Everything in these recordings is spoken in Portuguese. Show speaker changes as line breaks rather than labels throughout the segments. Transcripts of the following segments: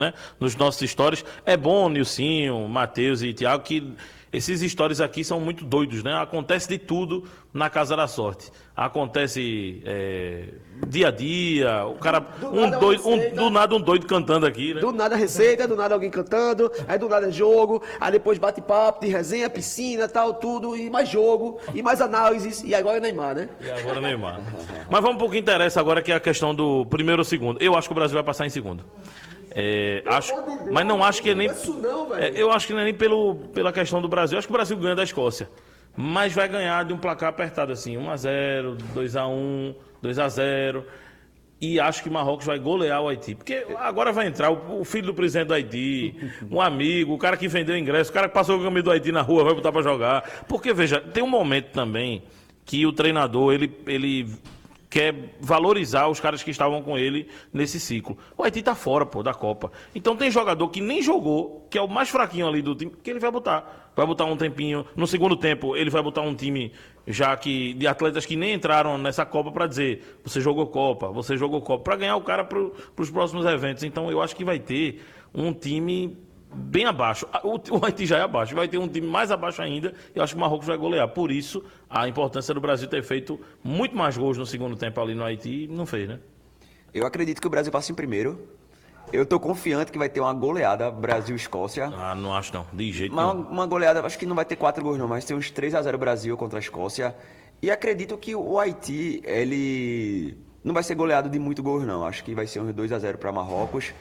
né, nos nossos stories. É bom, Nilcinho, Matheus e Thiago, que esses stories aqui são muito doidos, né? Acontece de tudo na Casa da Sorte. Acontece dia a dia, o cara, do nada um doido cantando aqui, né?
Do nada receita, do nada alguém cantando, aí do nada jogo, aí depois bate-papo, de resenha, piscina, tal, tudo, e mais jogo, e mais análises, e agora Neymar, né?
E agora Neymar. Mas vamos para o que interessa agora, que é a questão do primeiro ou segundo. Eu acho que o Brasil vai passar em segundo. Mas não acho que é nem. Eu acho que não é nem pela questão do Brasil. Eu acho que o Brasil ganha da Escócia. Mas vai ganhar de um placar apertado assim, 1-0, 2-1, 2-0. E acho que Marrocos vai golear o Haiti. Porque agora vai entrar o filho do presidente do Haiti, um amigo, o cara que vendeu ingresso, o cara que passou o caminho do Haiti na rua, vai botar para jogar. Porque, veja, tem um momento também que o treinador, ele quer valorizar os caras que estavam com ele nesse ciclo. O Haiti tá fora, da Copa. Então tem jogador que nem jogou, que é o mais fraquinho ali do time, que ele vai botar. Vai botar um tempinho. No segundo tempo, ele vai botar um time já que de atletas que nem entraram nessa Copa para dizer, você jogou Copa, para ganhar o cara para os próximos eventos. Então eu acho que vai ter um time bem abaixo. O Haiti já é abaixo, vai ter um time mais abaixo ainda, e eu acho que o Marrocos vai golear. Por isso, a importância do Brasil ter feito muito mais gols no segundo tempo ali no Haiti, não fez, né?
Eu acredito que o Brasil passe em primeiro. Eu tô confiante que vai ter uma goleada Brasil-Escócia.
Ah, não acho não, de jeito nenhum.
Uma goleada, acho que não vai ter 4 gols não, mas tem uns 3-0 Brasil contra a Escócia. E acredito que o Haiti, ele não vai ser goleado de muito gols não. Acho que vai ser uns 2-0 para Marrocos.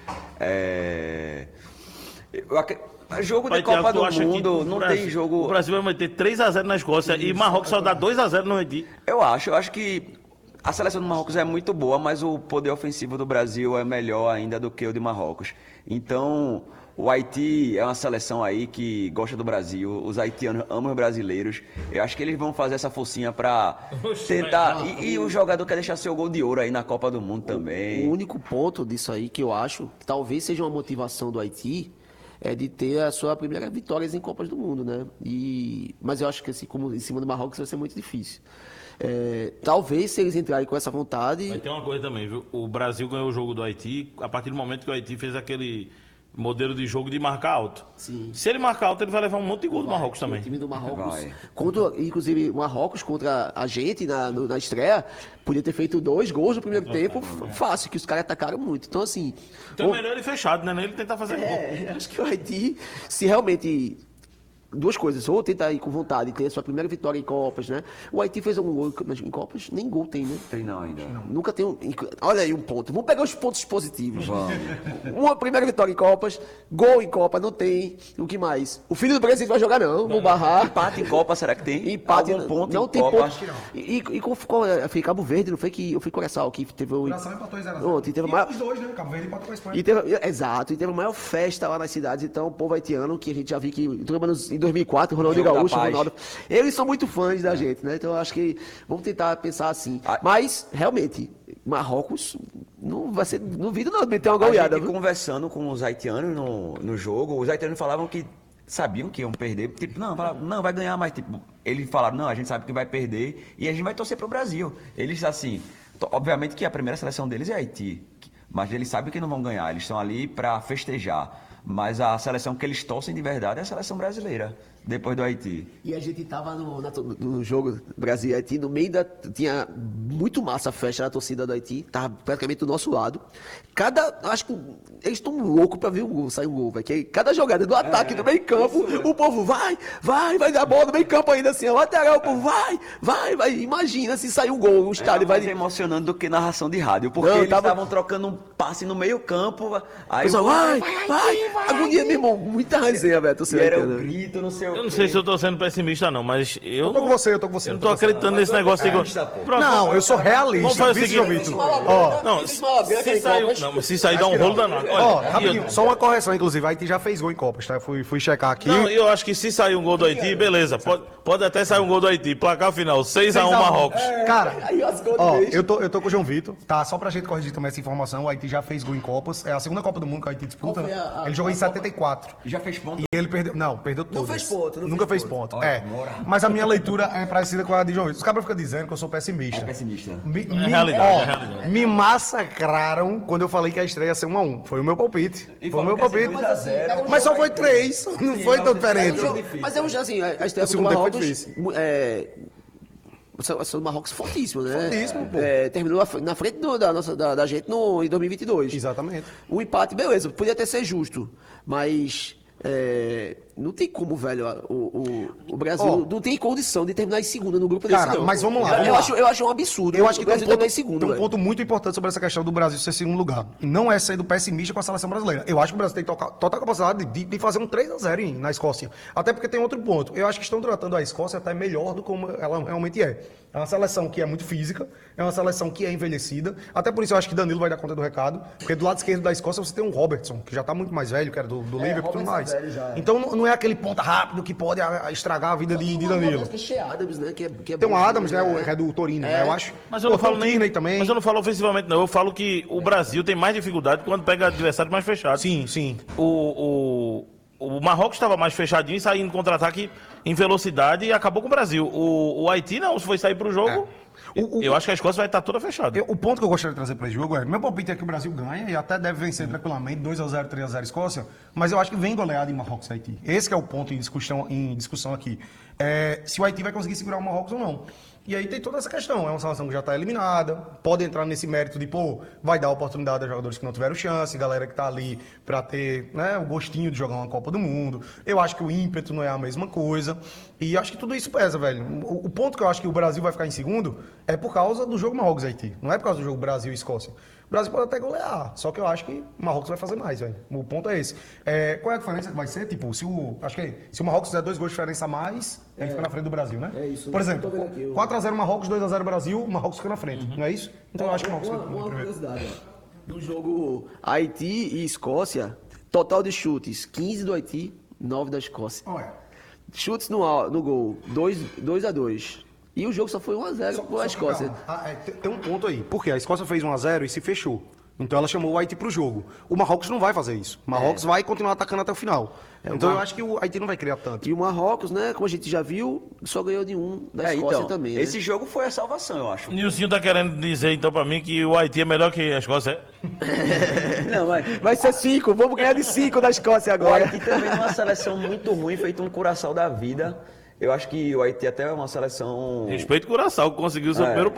Jogo de Copa do Mundo, não tem jogo.
O Brasil vai meter 3-0 na Escócia e Marrocos só dá 2-0 no Haiti.
Eu acho que a seleção do Marrocos é muito boa, mas o poder ofensivo do Brasil é melhor ainda do que o de Marrocos. Então, o Haiti é uma seleção aí que gosta do Brasil, os haitianos amam os brasileiros. Eu acho que eles vão fazer essa forcinha pra tentar. E o jogador quer deixar seu gol de ouro aí na Copa do Mundo também.
O único ponto disso aí que eu acho, que talvez seja uma motivação do Haiti, é de ter a sua primeira vitória em Copas do Mundo, né? Mas eu acho que assim, como em cima do Marrocos vai ser muito difícil. Talvez se eles entrarem com essa vontade.
Mas tem uma coisa também, viu? O Brasil ganhou o jogo do Haiti a partir do momento que o Haiti fez aquele modelo de jogo de marcar alto.
Sim.
Se ele marcar alto, ele vai levar um monte de gol do Marrocos também.
O time do Marrocos,
Vai.
inclusive o Marrocos contra a gente na estreia, podia ter feito 2 gols no primeiro tempo, fácil, que os caras atacaram muito. Então, assim.
Então é melhor ele fechado, né? Nem ele tentar fazer gol.
Acho que o Haiti, se realmente. Duas coisas, ou tentar ir com vontade, ter a sua primeira vitória em Copas, né? O Haiti fez algum gol em Copas? Nem gol tem, né?
Tem não ainda.
Nunca tem Olha aí um ponto. Vamos pegar os pontos positivos.
Vamos.
Uma primeira vitória em Copas, gol em Copa, não tem. O que mais? O filho do Brasil vai jogar, não. Vamos barrar.
Empate em Copa, será que tem?
Empate,
Algum ponto
não
em
tem
Copa?
ponto. E foi Cabo Verde, não foi que. Ou foi Curaçao que teve o.
Coração empatou em 0-0.
Ontem teve maior.
Os dois, né? Cabo Verde empatou com a Espanha.
Exato, e teve a maior festa lá nas cidades. Então, o povo haitiano, que a gente já viu que em 2004, Ronaldo
Jogo da
Gaúcho,
Paz.
Ronaldo. Eles são muito fãs da gente, né? Então, eu acho que vamos tentar pensar assim.
Ah.
Mas, realmente, Marrocos não vai ser. Duvido não meter uma
A
goleada.
gente conversando com os haitianos no jogo, os haitianos falavam que sabiam que iam perder, tipo, não, vai ganhar, mas tipo, eles falaram, não, a gente sabe que vai perder e a gente vai torcer pro Brasil. Eles, assim, obviamente que a primeira seleção deles é Haiti, mas eles sabem que não vão ganhar, eles estão ali para festejar. Mas a seleção que eles torcem de verdade é a seleção brasileira, depois do Haiti.
E a gente tava no jogo Brasil e Haiti, no meio tinha muito massa a festa da torcida do Haiti, tava praticamente do nosso lado. Acho que eles estão loucos pra ver sair um gol, velho. Que cada jogada do ataque, do meio campo, o povo vai dar bola no meio campo ainda assim, a lateral, o povo vai. Imagina se sair um gol, o estádio vai.
Mais emocionante do que narração de rádio, porque eles estavam trocando um passe no meio campo, aí
pessoal, vai. Agonia, meu irmão, muita resenha, velho.
e era um grito, não sei o quê.
Eu não sei se eu tô sendo pessimista, não, mas eu
Eu tô com você.
não tô acreditando nesse negócio de gol.
Não, eu sou realista.
Vamos fazer o
Viu,
seguinte.
Vitor? Ó,
Não, se sair dá um rolo danado.
ó,
Olha,
rapidinho, só uma correção, inclusive. A Haiti já fez gol em Copas, tá? Eu fui checar aqui.
Não, eu acho que se sair um gol do Haiti, beleza. Pode até sair um gol do Haiti. Placar final, 6-1 Marrocos.
Cara,
Aí as gols
ó,
do mês.
eu tô com o João Vitor, tá? Só pra gente corrigir também essa informação, o Haiti já fez gol em Copas. É a segunda Copa do Mundo que o Haiti disputa.
Qual foi
né?
a
Ele jogou em 74.
Já fez ponto?
E ele perdeu. Não, perdeu todas.
fez ponto,
Nunca
fez
fez ponto.
Olha,
É.
moral.
Mas a minha leitura é parecida com a de João Vitor. Os caras ficam dizendo que eu sou pessimista.
É pessimista.
realidade, é realidade.
Me massacraram quando eu falei que a estreia ia ser 1-1. Foi o meu palpite.
E
Foi o
falou
meu
que ia ser
palpite.
2 a 0.
Mas só foi 3. Não foi tão diferente.
Mas é um jogo assim, a estreia do
segundo tempo foi
Marrocos.
difícil.
O Marrocos fortíssimo, né?
Fortíssimo, pô.
Terminou na frente da gente em 2022.
Exatamente.
O empate, beleza, podia até ser justo, mas não tem como, velho, o Brasil não tem condição de terminar em segunda no grupo
Cara,
desse, não.
mas vamos lá, vamos lá.
Eu acho um absurdo
Eu acho que
o Brasil terminar em
tem
segundo,
um
velho.
ponto muito importante sobre essa questão do Brasil ser segundo lugar. Não é sendo pessimista com a seleção brasileira. Eu acho que o Brasil tem total capacidade de fazer um 3-0 na Escócia. Até porque tem outro ponto. Eu acho que estão tratando a Escócia até melhor do que como ela realmente é. É uma seleção que é muito física, é uma seleção que é envelhecida. Até por isso eu acho que Danilo vai dar conta do recado. Porque do lado esquerdo da Escócia você tem um Robertson, que já tá muito mais velho, que era do Liverpool e tudo mais. Então não é aquele ponta rápido que pode estragar a vida de Danilo.
Tem Adams, né? Que é
Tem um
bom,
Adams, né? Que é do Torino, né? Eu acho.
Mas eu não falo nem.
Tierney também.
Mas eu não falo ofensivamente, não. Eu falo que o Brasil tem mais dificuldade quando pega adversários mais fechados.
Sim, sim.
O Marrocos estava mais fechadinho e saindo contra-ataque em velocidade e acabou com o Brasil. O Haiti não, se foi sair pro jogo. Eu acho que a Escócia vai estar toda fechada.
O ponto que eu gostaria de trazer para esse jogo é: meu palpite é que o Brasil ganha e até deve vencer tranquilamente 2-0, 3-0 Escócia, mas eu acho que vem goleada em Marrocos e Haiti. Esse que é o ponto em discussão aqui. Se o Haiti vai conseguir segurar o Marrocos ou não. E aí tem toda essa questão. É uma seleção que já está eliminada, pode entrar nesse mérito de, vai dar oportunidade a jogadores que não tiveram chance, galera que está ali para ter, né, o gostinho de jogar uma Copa do Mundo. Eu acho que o ímpeto não é a mesma coisa. E acho que tudo isso pesa, velho. O ponto que eu acho que o Brasil vai ficar em segundo é por causa do jogo Marrocos e Haiti. Não é por causa do jogo Brasil e Escócia. O Brasil pode até golear, só que eu acho que o Marrocos vai fazer mais, velho. O ponto é esse. Qual é a diferença que vai ser? Tipo, se o Marrocos fizer 2 gols de diferença a mais, ele fica na frente do Brasil, né?
É isso.
Por exemplo,
Tô vendo aqui,
4-0 Marrocos, 2-0 Brasil, o Marrocos fica na frente, não é isso? Então eu acho que o Marrocos fica
Uma
primeiro.
curiosidade, ó. No jogo Haiti e Escócia, total de chutes, 15 do Haiti, 9 da Escócia.
Olha,
Chutes no gol, 2-2. E o jogo só foi 1-0 para a Escócia.
Tem um ponto aí, porque a Escócia fez 1-0 e se fechou. Então ela chamou o Haiti pro jogo. O Marrocos não vai fazer isso. O Marrocos vai continuar atacando até o final. Então eu acho que o Haiti não vai criar tanto.
E o Marrocos, né, como a gente já viu, só ganhou de da Escócia também, né?
Esse jogo foi a salvação, eu acho.
Nilcinho tá querendo dizer então pra mim que o Haiti é melhor que a Escócia.
Não, vai ser 5, vamos ganhar de 5 da Escócia
O
agora.
Haiti também é uma seleção muito ruim, feito um curaçao da vida. Eu acho que o Haiti até é uma seleção...
Respeito o Curaçao, que conseguiu seu primeiro